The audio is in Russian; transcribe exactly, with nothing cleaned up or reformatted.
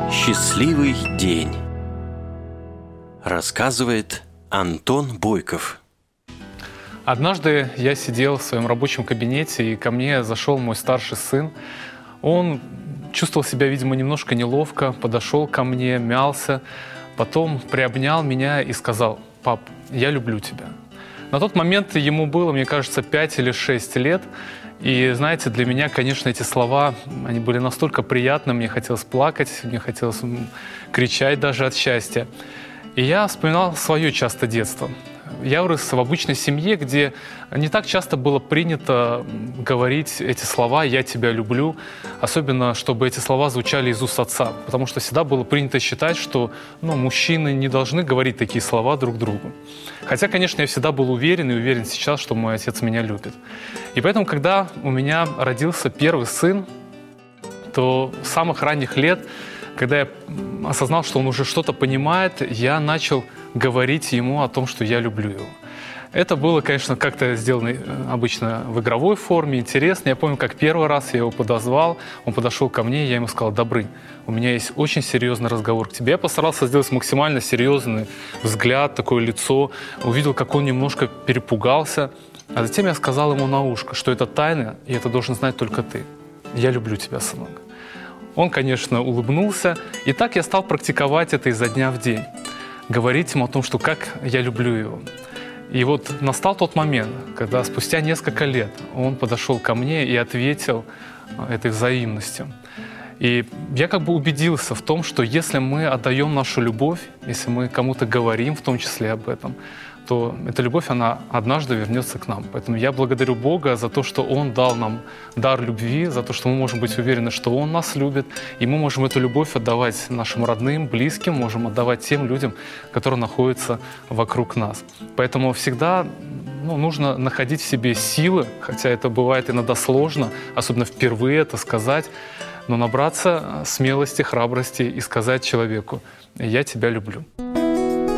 Счастливый день. Рассказывает Антон Бойков. Однажды я сидел в своем рабочем кабинете, и ко мне зашел мой старший сын. Он чувствовал себя, видимо, немножко неловко, подошел ко мне, мялся, потом приобнял меня и сказал: «Пап, я люблю тебя». На тот момент ему было, мне кажется, пять или шесть лет. И, знаете, для меня, конечно, эти слова, они были настолько приятны, мне хотелось плакать, мне хотелось кричать даже от счастья. И я вспоминал свое часто детство. Я вырос в обычной семье, где не так часто было принято говорить эти слова «я тебя люблю», особенно чтобы эти слова звучали из уст отца, потому что всегда было принято считать, что ну, мужчины не должны говорить такие слова друг другу. Хотя, конечно, я всегда был уверен и уверен сейчас, что мой отец меня любит. И поэтому, когда у меня родился первый сын, то с самых ранних лет, когда я осознал, что он уже что-то понимает, я начал говорить ему о том, что я люблю его. Это было, конечно, как-то сделано обычно в игровой форме, интересно. Я помню, как первый раз я его подозвал, он подошел ко мне, и я ему сказал: «Добрынь, у меня есть очень серьезный разговор к тебе». Я постарался сделать максимально серьезный взгляд, такое лицо, увидел, как он немножко перепугался. А затем я сказал ему на ушко, что это тайна, и это должен знать только ты. Я люблю тебя, сынок. Он, конечно, улыбнулся, и так я стал практиковать это изо дня в день. Говорить ему о том, что как я люблю его. И вот настал тот момент, когда спустя несколько лет он подошел ко мне и ответил этой взаимностью. И я как бы убедился в том, что если мы отдаем нашу любовь, если мы кому-то говорим в том числе об этом, то эта любовь, она однажды вернется к нам. Поэтому я благодарю Бога за то, что Он дал нам дар любви, за то, что мы можем быть уверены, что Он нас любит, и мы можем эту любовь отдавать нашим родным, близким, можем отдавать тем людям, которые находятся вокруг нас. Поэтому всегда ну, нужно находить в себе силы, хотя это бывает иногда сложно, особенно впервые это сказать, но набраться смелости, храбрости и сказать человеку: «Я тебя люблю».